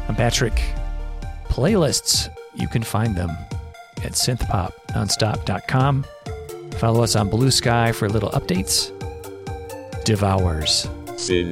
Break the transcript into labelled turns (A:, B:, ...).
A: I'm Patrick. Playlists, you can find them at synthpopnonstop.com. Follow us on Blue Sky for little updates. Devours.